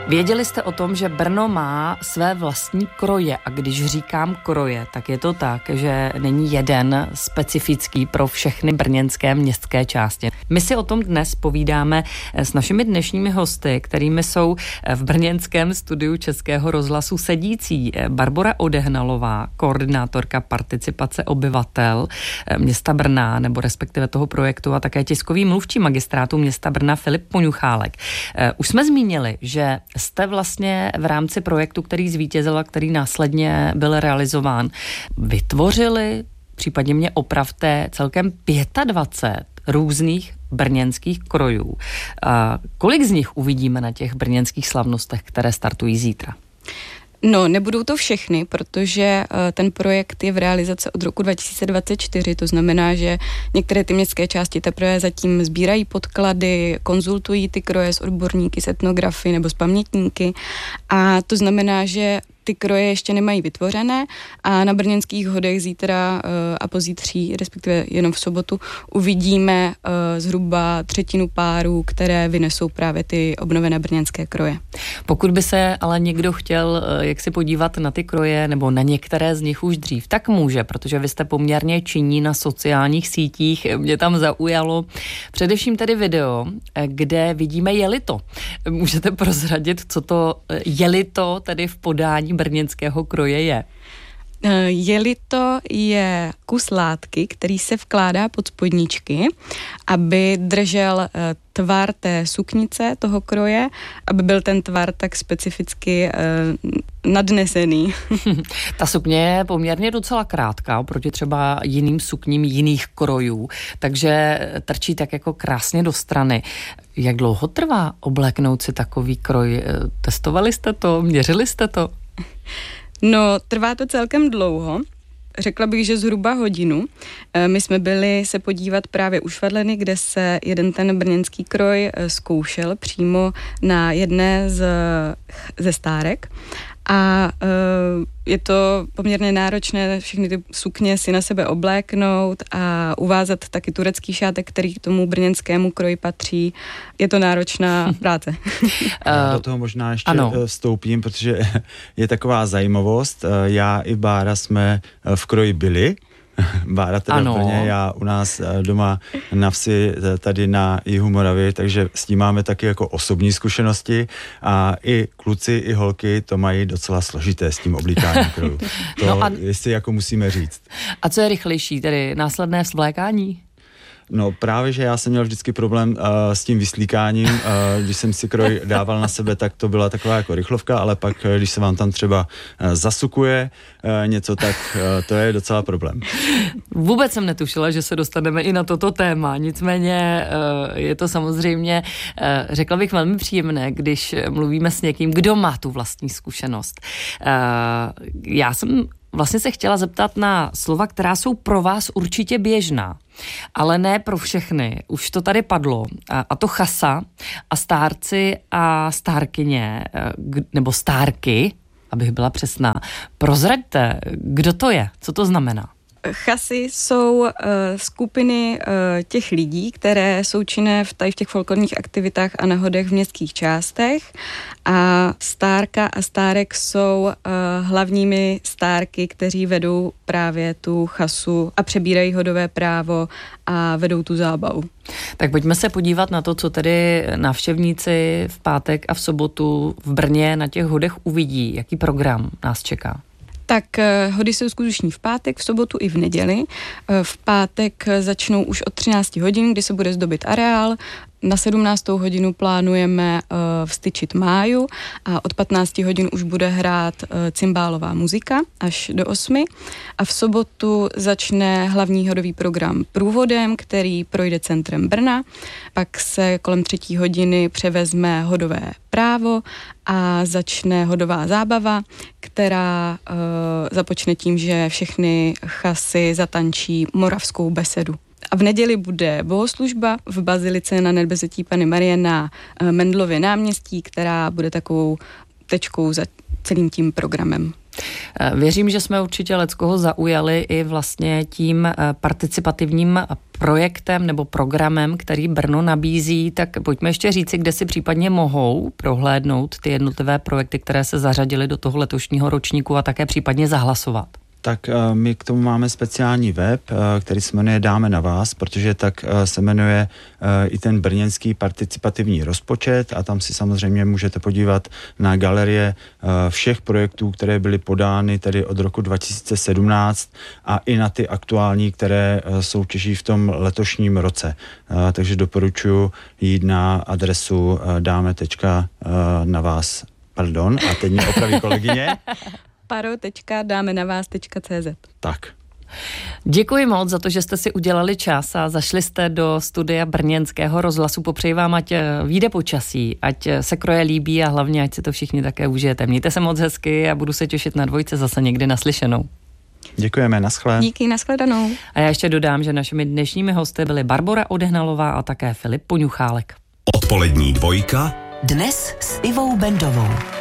Věděli jste o tom, že Brno má své vlastní kroje a když říkám kroje, tak je to tak, že není jeden specifický pro všechny brněnské městské části. My si o tom dnes povídáme s našimi dnešními hosty, kterými jsou v brněnském studiu Českého rozhlasu sedící Barbora Odehnalová, koordinátorka participace obyvatel města Brna, nebo respektive toho projektu, a také tiskový mluvčí magistrátu města Brna Filip Poňuchálek. Už jsme zmínili, že jste vlastně v rámci projektu, který zvítězil a který následně byl realizován, vytvořili, případně mě opravte, celkem 25 různých brněnských krojů. Kolik z nich uvidíme na těch brněnských slavnostech, které startují zítra? No, nebudou to všechny, protože ten projekt je v realizaci od roku 2024, to znamená, že některé ty městské části teprve zatím sbírají podklady, konzultují ty kroje s odborníky, s etnografy nebo s pamětníky, a to znamená, že ty kroje ještě nemají vytvořené a na brněnských hodech zítra a pozítří, respektive jenom v sobotu, uvidíme zhruba třetinu párů, které vynesou právě ty obnovené brněnské kroje. Pokud by se ale někdo chtěl jak si podívat na ty kroje nebo na některé z nich už dřív, tak může, protože vy jste poměrně činní na sociálních sítích. Mě tam zaujalo především tedy video, kde vidíme jelito. Můžete prozradit, co to jelito tedy v podání brněnského kroje je? Jelito je kus látky, který se vkládá pod spodničky, aby držel tvar té suknice toho kroje, aby byl ten tvar tak specificky nadnesený. Ta sukně je poměrně docela krátká oproti třeba jiným sukním jiných krojů, takže trčí tak jako krásně do strany. Jak dlouho trvá obléknout si takový kroj? Testovali jste to? Měřili jste to? No, trvá to celkem dlouho. Řekla bych, že zhruba hodinu. My jsme byli se podívat právě u Švadleny, kde se jeden ten brněnský kroj zkoušel přímo na jedné ze stárek. A je to poměrně náročné všechny ty sukně si na sebe obléknout a uvázat taky turecký šátek, který k tomu brněnskému kroji patří. Je to náročná práce. Do toho možná ještě vstoupím, protože je taková zajímavost. Já i Bára jsme v kroji byli. Bára teda v Brně, já u nás doma na vsi, tady na jihu Moravy, takže s tím máme taky jako osobní zkušenosti a i kluci, i holky to mají docela složité s tím oblíkáním krojů. To jestli jako musíme říct. A co je rychlejší, tedy následné vlékání? No právě, že já jsem měl vždycky problém s tím vyslíkáním, když jsem si kroj dával na sebe, tak to byla taková jako rychlovka, ale pak, když se vám tam třeba zasukuje něco, tak to je docela problém. Vůbec jsem netušila, že se dostaneme i na toto téma, nicméně je to samozřejmě, řekla bych, velmi příjemné, když mluvíme s někým, kdo má tu vlastní zkušenost. Já jsem vlastně se chtěla zeptat na slova, která jsou pro vás určitě běžná, ale ne pro všechny. Už to tady padlo. A to chasa a stárci a stárkyně, nebo stárky, abych byla přesná. Prozraďte, kdo to je? Co to znamená? Chasy jsou skupiny těch lidí, které jsou činné v těch folklorních aktivitách a na hodech v městských částech, a stárka a stárek jsou hlavními stárky, kteří vedou právě tu chasu a přebírají hodové právo a vedou tu zábavu. Tak pojďme se podívat na to, co tedy návštěvníci v pátek a v sobotu v Brně na těch hodech uvidí. Jaký program nás čeká? Tak hody se uskuteční v pátek, v sobotu i v neděli. V pátek začnou už od 13 hodin, kdy se bude zdobit areál. Na 17. hodinu plánujeme vstyčit máju a od 15 hodin už bude hrát cymbálová muzika až do 8. A v sobotu začne hlavní hodový program průvodem, který projde centrem Brna. Pak se kolem 3. hodiny převezme hodové právo a začne hodová zábava, která započne tím, že všechny chasy zatančí moravskou besedu. A v neděli bude bohoslužba v bazilice na Nebezřetí Panny Marie na Mendlově náměstí, která bude takovou tečkou za celým tím programem. Věřím, že jsme určitě leckoho zaujali i vlastně tím participativním projektem nebo programem, který Brno nabízí, tak pojďme ještě říci, kde si případně mohou prohlédnout ty jednotlivé projekty, které se zařadily do toho letošního ročníku a také případně zahlasovat. Tak my k tomu máme speciální web, který se jmenuje Dáme na vás, protože tak se jmenuje i ten brněnský participativní rozpočet a tam si samozřejmě můžete podívat na galerie všech projektů, které byly podány tedy od roku 2017 a i na ty aktuální, které soutěží v tom letošním roce. Takže doporučuji jít na adresu dame.navás. Pardon, a teď mě opraví kolegyně. paro.dámenavás.cz. Tak. Děkuji moc za to, že jste si udělali čas a zašli jste do studia Brněnského rozhlasu. Popřeji vám, ať vyjde počasí, ať se kroje líbí a hlavně, ať si to všichni také užijete. Mějte se moc hezky a budu se těšit na dvojce zase někdy naslyšenou. Děkujeme, naschle. Díky, nashledanou. A já ještě dodám, že našimi dnešními hosty byly Barbora Odehnalová a také Filip Poňuchálek. Odpolední dvojka. Dnes s Ivou Bendovou.